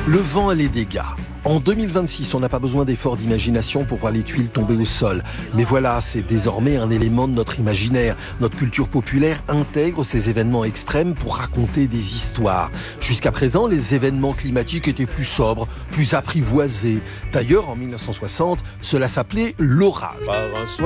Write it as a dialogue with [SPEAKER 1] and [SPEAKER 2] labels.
[SPEAKER 1] Le vent et les dégâts. En 2026, on n'a pas besoin d'efforts d'imagination pour voir les tuiles tomber au sol. Mais voilà, c'est désormais un élément de notre imaginaire. Notre culture populaire intègre ces événements extrêmes pour raconter des histoires. Jusqu'à présent, les événements climatiques étaient plus sobres, plus apprivoisés. D'ailleurs, en 1960, cela s'appelait l'orage.